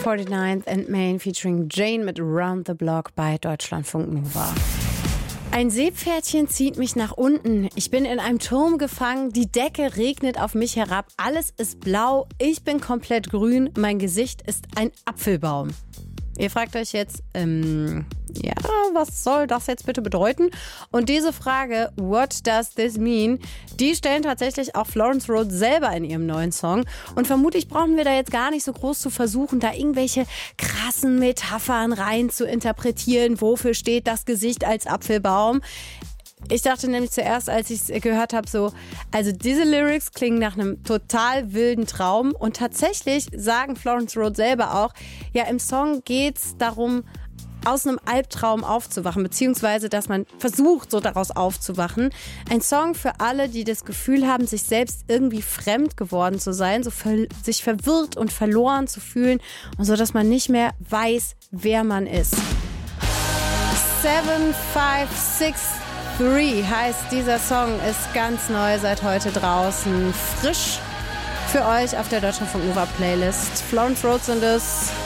49th and Main featuring Jane mit Round the Block bei Deutschlandfunk Nova. Ein Seepferdchen zieht mich nach unten. Ich bin in einem Turm gefangen. Die Decke regnet auf mich herab. Alles ist blau. Ich bin komplett grün. Mein Gesicht ist ein Apfelbaum. Ihr fragt euch jetzt, was soll das jetzt bitte bedeuten? Und diese Frage, what does this mean, die stellen tatsächlich auch Florence Rhodes selber in ihrem neuen Song. Und vermutlich brauchen wir da jetzt gar nicht so groß zu versuchen, da irgendwelche krassen Metaphern rein zu interpretieren. Wofür steht das Gesicht als Apfelbaum? Ich dachte nämlich zuerst, als ich es gehört habe, also diese Lyrics klingen nach einem total wilden Traum. Und tatsächlich sagen Florence Rhodes selber auch, ja, im Song geht es darum, aus einem Albtraum aufzuwachen, beziehungsweise, dass man versucht, so daraus aufzuwachen. Ein Song für alle, die das Gefühl haben, sich selbst irgendwie fremd geworden zu sein, sich verwirrt und verloren zu fühlen und so, dass man nicht mehr weiß, wer man ist. 7563 heißt dieser Song, ist ganz neu, seit heute draußen, frisch für euch auf der Deutschlandfunk Nova Playlist. Florence Rhodes sind es.